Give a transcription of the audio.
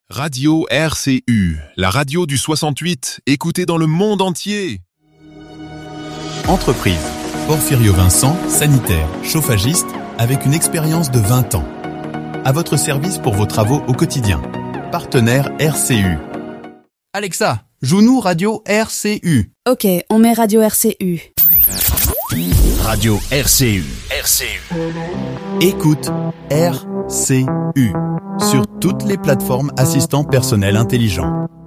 Radio RCU, la radio du 68, écoutée dans le monde entier. Entreprise. Porfirio Vincent, sanitaire, chauffagiste, avec une expérience de 20 ans. À votre service pour vos travaux au quotidien. Partenaire RCU. Alexa, joue-nous Radio RCU. Ok, on met Radio RCU. Radio RCU. Écoute RCU sur toutes les plateformes assistants personnels intelligents.